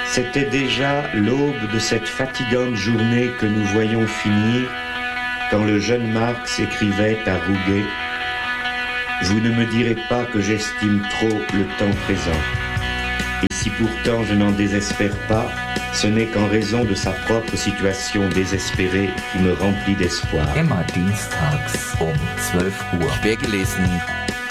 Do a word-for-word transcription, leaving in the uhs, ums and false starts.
C'était déjà l'aube de cette fatigante journée que nous voyons finir quand le jeune Marx écrivait à Rouget « Vous ne me direz pas que j'estime trop le temps présent. Et si pourtant je n'en désespère pas, ce n'est qu'en raison de sa propre situation désespérée qui me remplit d'espoir. » Immer dienstags um zwölf Uhr. Schwer gelesen